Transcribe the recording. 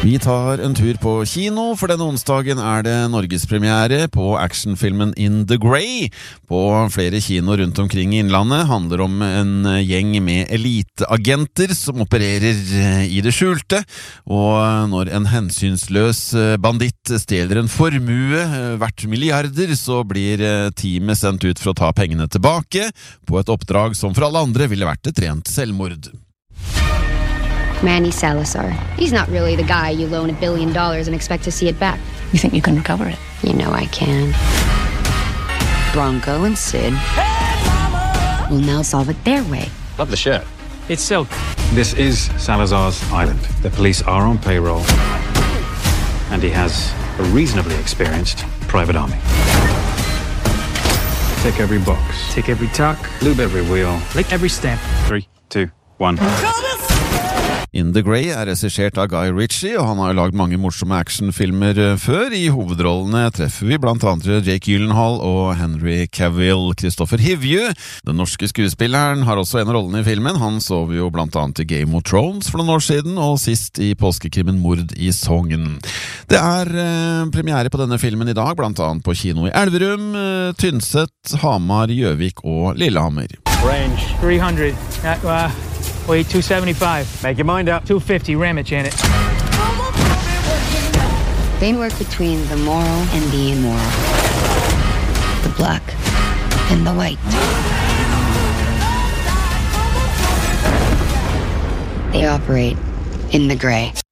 Vi tar en tur på kino, for denne onsdagen det norgespremiere på actionfilmen In the Grey. På flere kinoer rundt omkring i innlandet handler om en gjeng med eliteagenter som opererer i det skjulte, og når en hensynsløs banditt stjeler en formue verdt milliarder, så blir teamet sendt ut for å ta pengene tilbake på et oppdrag som for alle andre ville vært et rent selvmord. Manny Salazar. He's not really the guy you loan $1 billion and expect to see it back. You think you can recover it? You know I can. Bronco and Sid will now solve it their way. Love the shirt. It's silk. This is Salazar's island. The police are on payroll, and he has a reasonably experienced private army. Tick every box. Tick every tuck. Lube every wheel. Lick every stamp. 3, 2, 1. In the Grey regissert av Guy Ritchie, og han har jo lagd mange morsomme actionfilmer før. I hovedrollene treffer vi blant andre Jake Gyllenhaal og Henry Cavill. Kristoffer Hivju, den norske skuespilleren, har også en av rollene i filmen. Han så vi jo blant annet i Game of Thrones for noen år siden, og sist i påskekrimmen Mord i Sogn. Det premiere på denne filmen i dag, blant annet på kino i Elverum, Tynset, Hamar, Gjøvik og Lillehammer. Range 300. Wait, 275. Make your mind up. 250, ram it, Janet. They work between the moral and the immoral. The black and the white. They operate in the gray.